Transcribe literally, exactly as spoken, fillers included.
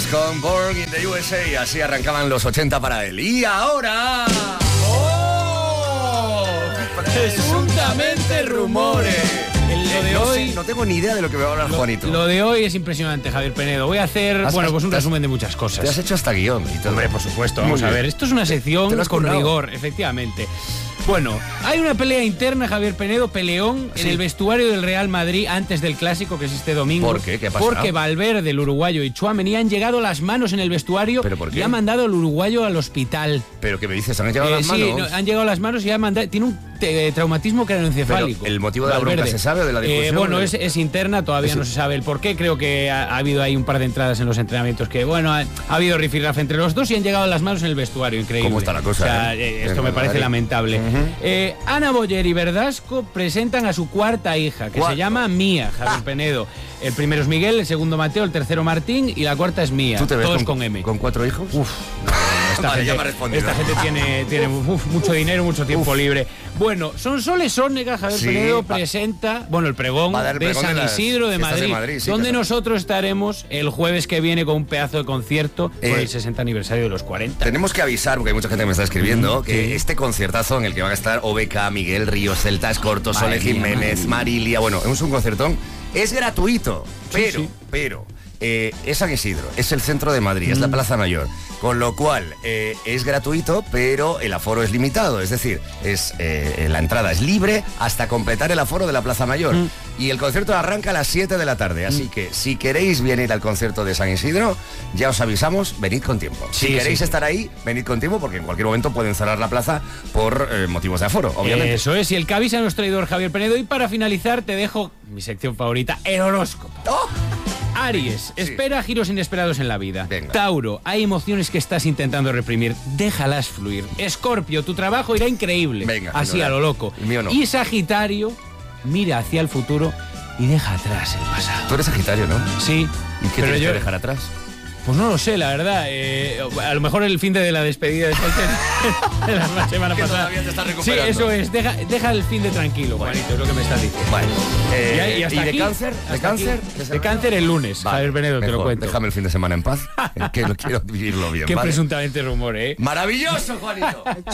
Cross con Born in the U S A. Así arrancaban los ochenta para él. Y ahora... ¡Oh! Presuntamente rumores. El, lo de no hoy... Sé, no tengo ni idea de lo que me va a hablar lo, Juanito. Lo de hoy es impresionante, Javier Penedo. Voy a hacer, ¿Has, bueno, pues un has, resumen de muchas cosas. Te has hecho hasta guión y todo. Hombre, por supuesto, vamos a ver. Esto es una sección con currado? rigor, efectivamente. Bueno, hay una pelea interna, Javier Penedo, peleón, sí. en el vestuario del Real Madrid antes del Clásico, que es este domingo. ¿Por qué? ¿Qué ha pasado? Porque Valverde, el uruguayo, y Tchouaméni han llegado las manos en el vestuario. ¿Pero por qué? Y han mandado al uruguayo al hospital. ¿Pero qué me dices? ¿Han llegado eh, las manos? Sí, no, han llegado las manos y han mandado... Tiene un eh, traumatismo craneoencefálico. ¿El motivo de la Valverde. bronca se sabe o de la discusión? Eh, bueno, es, es interna, todavía es... no se sabe el por qué. Creo que ha, ha habido ahí un par de entradas en los entrenamientos que, bueno, ha, ha habido rifirrafe entre los dos y han llegado las manos en el vestuario. Increíble. ¿Cómo está la cosa? O sea, eh? eh, esto me parece Madrid. lamentable. Uh-huh. eh, Ana Boyer y Verdasco presentan a su cuarta hija, que ¿Cuarto? se llama Mía, Javier ah. Penedo. El primero es Miguel, el segundo Mateo, el tercero Martín y la cuarta es Mía. ¿Tú te ves todos con, con M. ¿Con cuatro hijos? Uf. Esta, vale, gente, esta gente tiene, tiene uf, mucho dinero, mucho tiempo uf. libre. Bueno, Sonsoles Sónega, Javier sí, Penedo, presenta, bueno, el pregón el de pregón San de las, Isidro de Madrid, de Madrid sí, donde claro. nosotros estaremos el jueves que viene con un pedazo de concierto eh, por el sesenta aniversario de los cuarenta. Tenemos que avisar, porque hay mucha gente que me está escribiendo, mm, que sí. este conciertazo en el que van a estar O B K, Miguel Ríos, Celta Escorto, Sole Jiménez, Marilia, bueno, es un concertón, es gratuito, pero, sí, sí. pero... Eh, es San Isidro, es el centro de Madrid, mm. es la Plaza Mayor, con lo cual eh, es gratuito, pero el aforo es limitado, es decir, es eh, la entrada es libre hasta completar el aforo de la Plaza Mayor. Mm. Y el concierto arranca a las siete de la tarde, así mm. que si queréis venir al concierto de San Isidro, ya os avisamos, venid con tiempo. Sí, si queréis sí. estar ahí, venid con tiempo, porque en cualquier momento pueden cerrar la plaza por eh, motivos de aforo, obviamente. Eso es, y el que avisa a nuestro traidor Javier Penedo. Y para finalizar te dejo mi sección favorita, el horóscopo. ¡Oh! Aries, sí. espera giros inesperados en la vida. Venga. Tauro, hay emociones que estás intentando reprimir, déjalas fluir. Escorpio, tu trabajo irá increíble. Venga, así no, a lo loco. El mío no. Y Sagitario, mira hacia el futuro y deja atrás el pasado. Tú eres Sagitario, ¿no? Sí. ¿Y qué tienes que dejar atrás? Pues no lo sé, la verdad. Eh, a lo mejor el fin de la despedida de, de la semana que pasada. Todavía te estás recuperando. Sí, eso es. Deja, deja el fin de tranquilo, bueno. Juanito, es lo que me estás diciendo. Bueno. Eh, y, y, hasta ¿y aquí, de cáncer? ¿De cáncer? De cáncer el lunes. Vale, Javier Penedo, te lo cuento. Déjame el fin de semana en paz, que lo quiero vivirlo bien. Qué ¿vale? presuntamente rumor, ¿eh? ¡Maravilloso, Juanito!